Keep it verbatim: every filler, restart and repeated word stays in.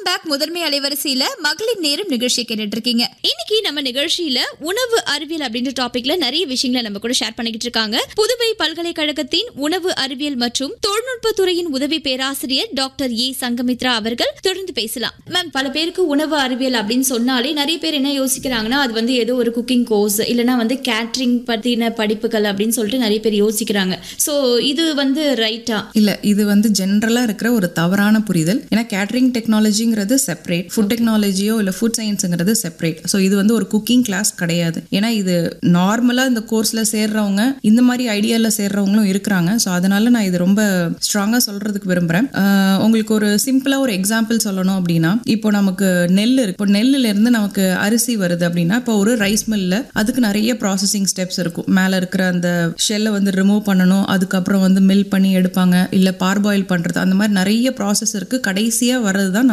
Welcome back. முதன்மை அலைவரிசையில மகளிர் நேரம் நிகழ்ச்சி கேட்டுட்டு இருக்கீங்க. இன்னைக்கு நம்ம நிகழ்ச்சியில உணவு அறிவியல் அப்படின்ற டாபிக்ல நிறைய விஷயங்களை நம்ம கூட ஷேர் பண்ணிக்கிட்டு இருக்காங்க. புதுவை பல்கலைக்கழகத்தின் உணவு அறிவியல் மற்றும் தொழில்நுட்ப துறையின் உதவி பேராசிரியர் டாக்டர் ஏ சங்கமித்ரா அவர்கள். தொடர்ந்து பேசலாம். மேம், பல பேருக்கு உணவு அறிவியல் அப்படின்னு சொன்னாலே நிறைய பேர் என்ன யோசிக்கிறாங்கன்னா, அது வந்து ஏதோ ஒரு குக்கிங் கோர்ஸ் இல்லைன்னா வந்து கேட்டரிங் பத்தின படிப்புகள் அப்படின்னு சொல்லிட்டு நிறைய பேர் யோசிக்கிறாங்க. சோ இது வந்து ரைட்டா? இல்ல, இது வந்து ஜென்ரலா இருக்கிற ஒரு தவறான புரிதல். ஏன்னா கேட்டரிங் டெக்னாலஜிங்கிறது செப்பரேட், ஃபுட் டெக்னாலஜியோ இல்ல ஃபுட் சயின்ஸுங்கிறது செப்பரேட். ஸோ இது வந்து ஒரு குக்கிங் கிளாஸ் கிடையாது. ஏன்னா இது நார்மலா இந்த கோர்ஸ்ல சேர்றவங்க இந்த மாதிரி ஐடியால சேர்றவங்களும் இருக்கிறாங்க. ஸோ அதனால நான் இது ரொம்ப ஸ்ட்ராங்கா சொல்றதுக்கு விரும்புறேன். உங்களுக்கு ஒரு சிம்பிளா ஒரு எக்ஸாம்பிள் சொல்லணும் அப்படின்னா, இப்போ நமக்கு நெல் இருக்கு. இப்போ நெல்லுல இருந்து நமக்கு அரிசி வருது அப்படின்னா, இப்போ ஒரு ரைஸ் மில்ல அதுக்கு நிறைய ப்ராசஸிங் ஸ்டெப்ஸ் இருக்கும். மேல இருக்கிற அந்த ஷெல்லை வந்து ரிமூவ் பண்ணணும், அதுக்கப்புறம் வந்து மில் பண்ணி எடுப்பாங்க, இல்ல பார்பாயில் பண்றது, அந்த மாதிரி நிறைய ப்ராசஸ் இருக்கு. கடைசியா வர்றது தான்